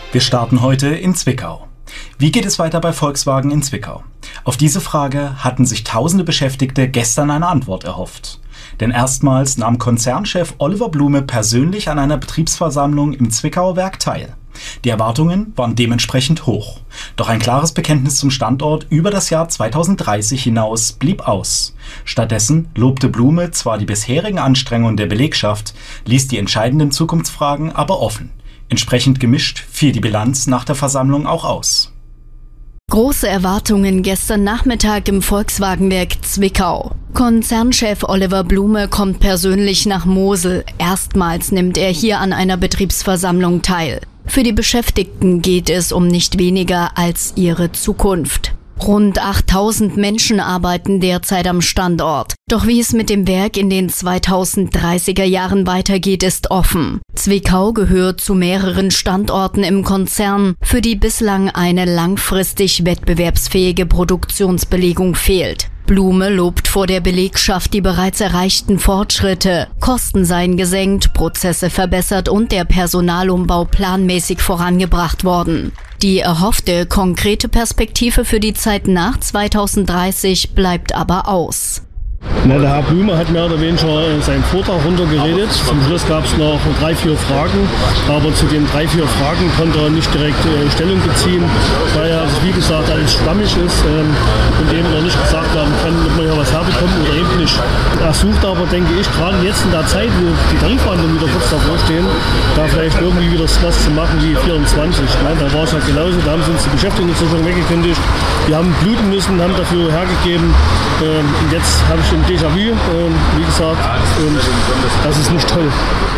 Wir starten heute in Zwickau. Wie geht es weiter bei Volkswagen in Zwickau? Auf diese Frage hatten sich tausende Beschäftigte gestern eine Antwort erhofft. Denn erstmals nahm Konzernchef Oliver Blume persönlich an einer Betriebsversammlung im Zwickauer Werk teil. Die Erwartungen waren dementsprechend hoch. Doch ein klares Bekenntnis zum Standort über das Jahr 2030 hinaus blieb aus. Stattdessen lobte Blume zwar die bisherigen Anstrengungen der Belegschaft, ließ die entscheidenden Zukunftsfragen aber offen. Entsprechend gemischt fiel die Bilanz nach der Versammlung auch aus. Große Erwartungen gestern Nachmittag im Volkswagenwerk Zwickau. Konzernchef Oliver Blume kommt persönlich nach Mosel. Erstmals nimmt er hier an einer Betriebsversammlung teil. Für die Beschäftigten geht es um nicht weniger als ihre Zukunft. Rund 8000 Menschen arbeiten derzeit am Standort. Doch wie es mit dem Werk in den 2030er Jahren weitergeht, ist offen. Zwickau gehört zu mehreren Standorten im Konzern, für die bislang eine langfristig wettbewerbsfähige Produktionsbelegung fehlt. Blume lobt vor der Belegschaft die bereits erreichten Fortschritte. Kosten seien gesenkt, Prozesse verbessert und der Personalumbau planmäßig vorangebracht worden. Die erhoffte konkrete Perspektive für die Zeit nach 2030 bleibt aber aus. Der Herr Blume hat mehr oder weniger seinen Vortrag runtergeredet. Zum Schluss gab es noch 3-4 Fragen, aber zu den 3-4 Fragen konnte er nicht direkt Stellung beziehen, weil er, wie gesagt, alles schwammig ist und eben noch nicht gesagt werden kann, ob man hier was herbekommt oder eben nicht. Er sucht aber, denke ich, gerade jetzt in der Zeit, wo die Tarifverhandlungen wieder kurz davor stehen, da vielleicht irgendwie wieder was zu machen wie 24. Da war es ja genauso, da haben sie uns die Beschäftigungsversicherung weggekündigt. Wir haben bluten müssen, haben dafür hergegeben und jetzt habe ich ein Déjà-vu, wie gesagt, und das ist nicht toll.